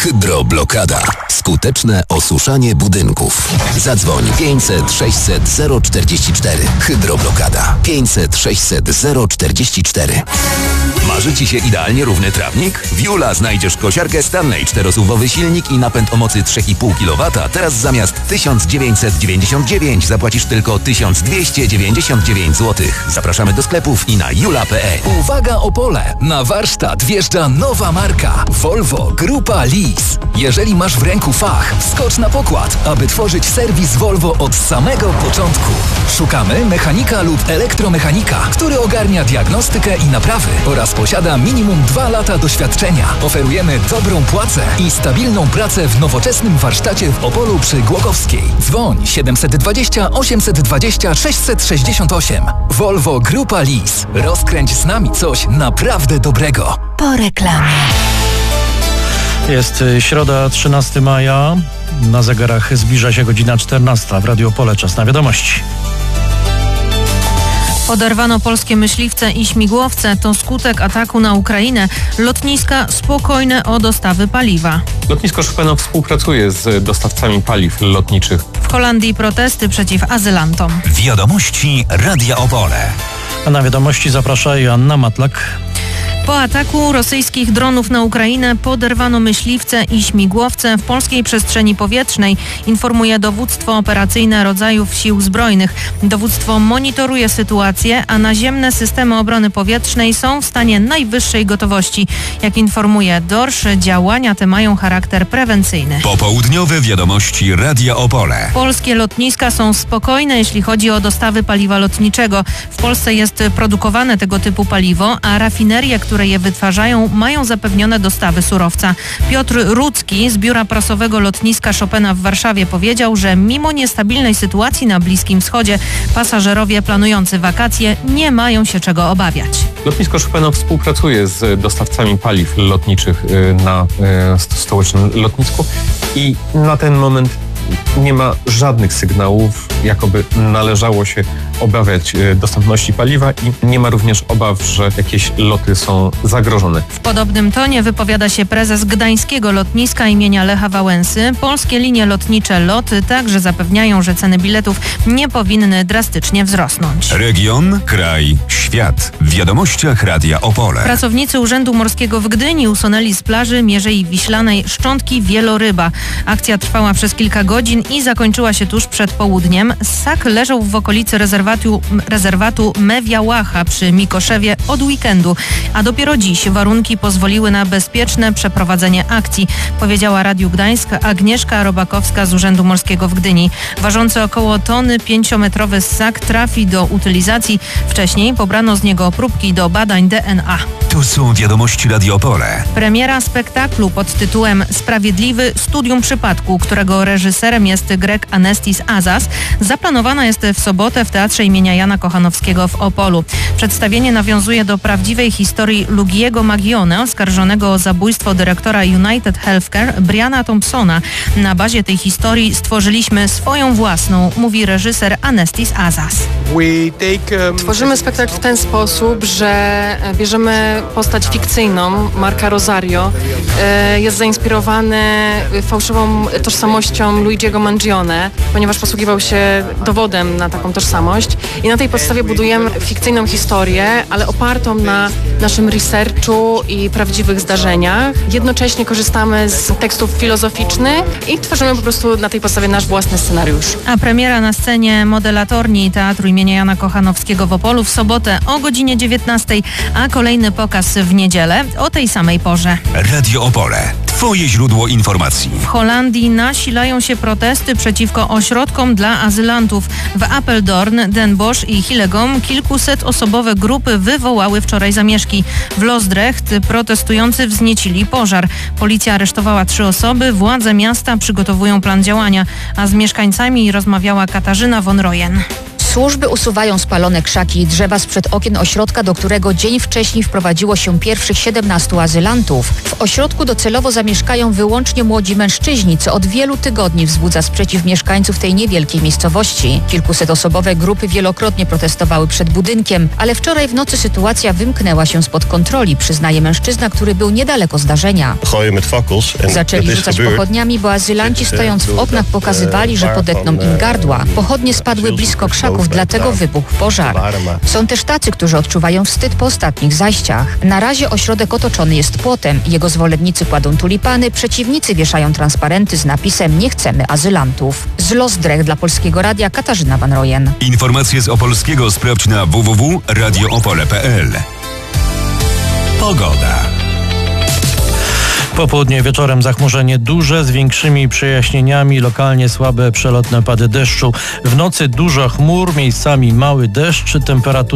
Hydroblokada. Skuteczne osuszanie budynków. Zadzwoń 500 600 044. Hydroblokada. 500 600 044. Marzy Ci się idealnie równy trawnik? W Jula znajdziesz kosiarkę Stanley, 4-suwowy silnik i napęd o mocy 3,5 kW. Teraz zamiast 1999 zapłacisz tylko 1299 zł. Zapraszamy do sklepów i na jula.pl. Uwaga Opole! Na warsztat wjeżdża nowa marka Volvo Grupa Lease. Jeżeli masz w ręku fach, wskocz na pokład, aby tworzyć serwis Volvo od samego początku. Szukamy mechanika lub elektromechanika, który ogarnia diagnostykę i naprawy oraz posiada minimum 2 lata doświadczenia. Oferujemy dobrą płacę i stabilną pracę w nowoczesnym warsztacie w Opolu przy Głogowskiej. Dzwoń 720 820 668. Volvo Grupa Lease. Rozkręć z nami coś naprawdę dobrego. Po reklamie. Jest środa, 13 maja. Na zegarach zbliża się godzina 14. W Radiu Opole czas na wiadomości. Oderwano polskie myśliwce i śmigłowce. To skutek ataku na Ukrainę. Lotniska spokojne o dostawy paliwa. Lotnisko Chopina współpracuje z dostawcami paliw lotniczych. W Holandii protesty przeciw azylantom. Wiadomości Radia Opole. A na wiadomości zaprasza Joanna Matlak. Po ataku rosyjskich dronów na Ukrainę poderwano myśliwce i śmigłowce w polskiej przestrzeni powietrznej, informuje dowództwo operacyjne rodzajów sił zbrojnych. Dowództwo monitoruje sytuację, a naziemne systemy obrony powietrznej są w stanie najwyższej gotowości. Jak informuje DORSZ, działania te mają charakter prewencyjny. Popołudniowe wiadomości Radia Opole. Polskie lotniska są spokojne, jeśli chodzi o dostawy paliwa lotniczego. W Polsce jest produkowane tego typu paliwo, a rafinerie, które je wytwarzają, mają zapewnione dostawy surowca. Piotr Rudzki z biura prasowego lotniska Chopina w Warszawie powiedział, że mimo niestabilnej sytuacji na Bliskim Wschodzie pasażerowie planujący wakacje nie mają się czego obawiać. Lotnisko Chopina współpracuje z dostawcami paliw lotniczych na stołecznym lotnisku i na ten moment nie ma żadnych sygnałów, jakoby należało się obawiać dostępności paliwa i nie ma również obaw, że jakieś loty są zagrożone. W podobnym tonie wypowiada się prezes gdańskiego lotniska imienia Lecha Wałęsy. Polskie linie lotnicze LOT także zapewniają, że ceny biletów nie powinny drastycznie wzrosnąć. Region, kraj, świat. W wiadomościach Radia Opole. Pracownicy Urzędu Morskiego w Gdyni usunęli z plaży Mierzei Wiślanej szczątki wieloryba. Akcja trwała przez kilka godzin i zakończyła się tuż przed południem. Ssak leżał w okolicy rezerwatu Mewiałacha przy Mikoszewie od weekendu, a dopiero dziś warunki pozwoliły na bezpieczne przeprowadzenie akcji, powiedziała Radiu Gdańsk Agnieszka Robakowska z Urzędu Morskiego w Gdyni. Ważący około tony 5-metrowy ssak trafi do utylizacji. Wcześniej pobrano z niego próbki do badań DNA. Tu są wiadomości Radio Opole. Premiera spektaklu pod tytułem Sprawiedliwy studium przypadku, którego reżyserem jest Grek Anestis Azas, zaplanowana jest w sobotę w Teatrze imienia Jana Kochanowskiego w Opolu. Przedstawienie nawiązuje do prawdziwej historii Luigiego Magione, oskarżonego o zabójstwo dyrektora United Healthcare Briana Thompsona. Na bazie tej historii stworzyliśmy swoją własną, mówi reżyser Anestis Azas. Tworzymy spektakl w ten sposób, że bierzemy postać fikcyjną, Marka Rosario. Jest zainspirowany fałszywą tożsamością Luigiego Mangione, ponieważ posługiwał się dowodem na taką tożsamość. I na tej podstawie budujemy fikcyjną historię, ale opartą na naszym researchu i prawdziwych zdarzeniach. Jednocześnie korzystamy z tekstów filozoficznych i tworzymy po prostu na tej podstawie nasz własny scenariusz. A premiera na scenie modelatorni Teatru imienia Jana Kochanowskiego w Opolu w sobotę o godzinie 19, a kolejny pokaz w niedzielę o tej samej porze. Radio Opole. Twoje źródło informacji. W Holandii nasilają się protesty przeciwko ośrodkom dla azylantów. W Apeldoorn, Den Bosch i Hillegom kilkusetosobowe grupy wywołały wczoraj zamieszki. W Loosdrecht protestujący wzniecili pożar. Policja aresztowała 3 osoby, władze miasta przygotowują plan działania, a z mieszkańcami rozmawiała Katarzyna von Royen. Służby usuwają spalone krzaki i drzewa sprzed okien ośrodka, do którego dzień wcześniej wprowadziło się pierwszych 17 azylantów. W ośrodku docelowo zamieszkają wyłącznie młodzi mężczyźni, co od wielu tygodni wzbudza sprzeciw mieszkańców tej niewielkiej miejscowości. Kilkusetosobowe grupy wielokrotnie protestowały przed budynkiem, ale wczoraj w nocy sytuacja wymknęła się spod kontroli, przyznaje mężczyzna, który był niedaleko zdarzenia. Zaczęli rzucać pochodniami, bo azylanci stojąc w oknach pokazywali, że podetną im gardła. Pochodnie spadły blisko krzaków, dlatego wybuchł pożar. Są też tacy, którzy odczuwają wstyd po ostatnich zajściach. Na razie ośrodek otoczony jest płotem. Jego zwolennicy kładą tulipany, przeciwnicy wieszają transparenty z napisem „Nie chcemy azylantów”. Z Lozdrech dla Polskiego Radia Katarzyna Van Rojen. Informacje z Opolskiego sprawdź na www.radioopole.pl. Pogoda. Popołudnie, wieczorem zachmurzenie duże z większymi przejaśnieniami, lokalnie słabe przelotne opady deszczu. W nocy dużo chmur, miejscami mały deszcz, temperatura